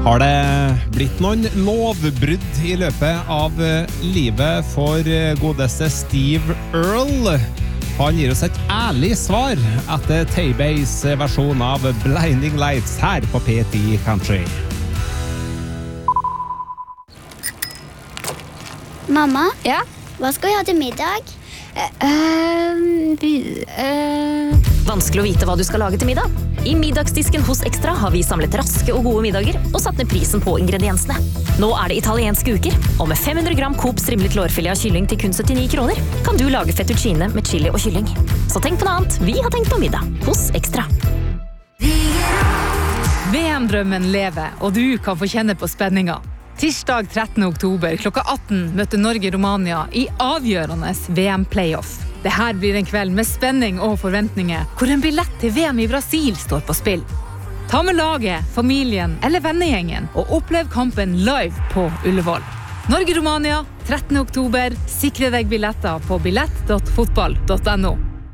Har det blitt noen lovbrudd I løpet av livet for godeste Steve Earle? Han gir oss et ærlig svar etter Tay-Bays versjon av Blinding Lights her på P10 Country. Mamma, Ja? hva skal vi ha til middag? Vanskelig å vite hva du skal lage til middag. I middagsdisken hos Extra har vi samlet raske og gode middager og satt ned prisen på ingrediensene. Nå det italienske uker, og med 500 gram Coop strimlet lårfilet av kylling til kun 79 kroner, kan du lage fettuccine med chili og kylling. Så tenk på noe annet, vi har tenkt på middag hos Extra. VM-drømmen lever, og du kan få kjenne på spenninga. Tirsdag 13. oktober klokka 18 møter Norge-Romania I avgjørende VM-playoff. Det her blir en kveld med spenning og forventninger, hvor en billett til VM I Brasil står på spill. Ta med laget, familien eller vennegjengen, og opplev kampen live på Ullevål. Norge-Romania, 13. oktober. Sikre deg billetter på billett.fotball.no.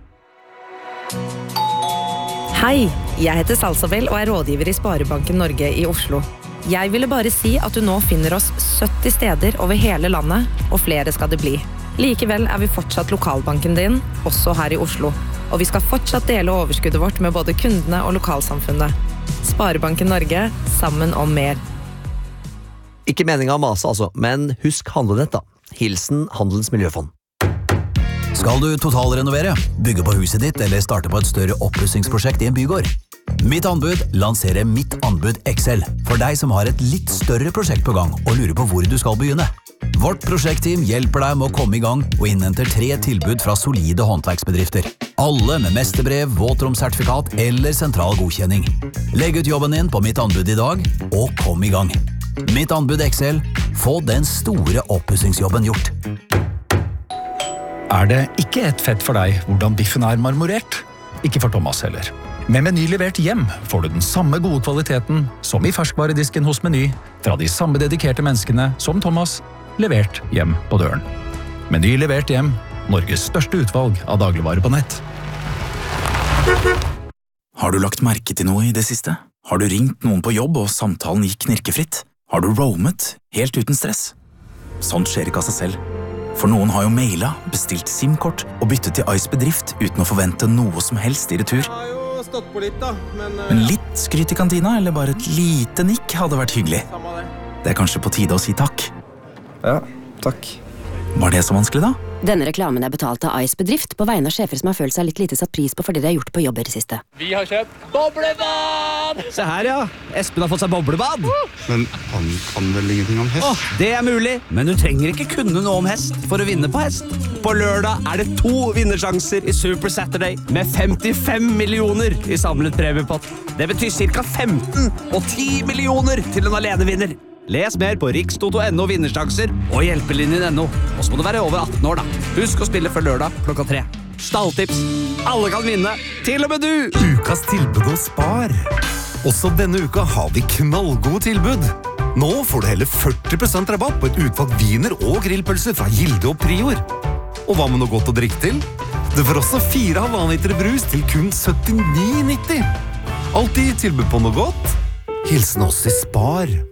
Hei, jeg heter Salsabel og rådgiver I Sparebanken Norge I Oslo. Jeg ville bare si at du nå finner oss 70 steder over hele landet, og flere skal det bli. Likevel vi fortsatt lokalbanken din, også her I Oslo. Og vi skal fortsatt dele overskuddet vårt med både kundene og lokalsamfunnet. Sparebanken Norge, sammen om mer. Ikke meningen å mase altså, men husk handlenett da. Hilsen Handelens Miljøfond. Skal du totalrenovere, bygge på huset ditt eller starte på et større oppussingsprosjekt I en bygård? Mitt anbud lanserer Mitt anbud XL for deg som har et litt større prosjekt på gang og lurer på hvor du skal begynne. Vårt prosjektteam hjelper deg med å komme I gang og innhenter 3 tilbud fra solide håndverksbedrifter. Alle med mesterbrev, våtromsertifikat eller sentral godkjenning. Legg ut jobben din på Mitt anbud I dag og kom I gang. Mitt anbud XL, få den store oppussingsjobben gjort. Det ikke et fett for deg hvordan biffen marmorert? Ikke for Thomas heller. Med Meny levert hjem får du den samme gode kvaliteten som I ferskvaredisken hos Meny, fra de samme dedikerte menneskene som Thomas, levert hjem på døren. Meny levert hjem, Norges største utvalg av dagligvarer på nett. Har du lagt merke til noe I det siste? Har du ringt noen på jobb og samtalen gikk knirkefritt? Har du roamet helt uten stress? Sånt skjer ikke av seg selv. For noen har jo mailet, bestilt SIM-kort og byttet til Ice Bedrift uten å forvente noe som helst I retur. Stått på litt da, Men litt skryt I kantina, eller bare et lite nikk hadde vært hyggelig. Det kanskje på tide å si takk. Ja, takk. Var det så vanskelig da? Denne reklamen betalt av Ice Bedrift på vegne av sjefer som har følt seg litt lite satt pris på fordi de har gjort på jobber I siste. Vi har kjøpt boblebad! Se her ja, Espen har fått seg boblebad. Men han kan vel ingenting om hest? Det mulig, men du trenger ikke kunne noe om hest for å vinne på hest. På lørdag det 2 vinnersjanser I Super Saturday med 55 millioner I samlet premiepott. Det betyr cirka 15 og 10 millioner til en alenevinner. Les mer på rikstoto.no vinnersjanser og hjelpelinjen.no. Og så må du være over 18 år da. Husk å spille før lørdag klokka 3. Stalltips. Alle kan vinne, til og med du! Ukas tilbud hos Spar. Også denne uka har vi knallgode tilbud. Nå får du hele 40% rabatt på et utvalg viner og grillpølser fra Gilde og Prior. Og hva med noe godt å drikke til? Du får også 4,5 liter brus til kun 79,90. Alltid tilbud på noe godt. Hilsen oss I Spar.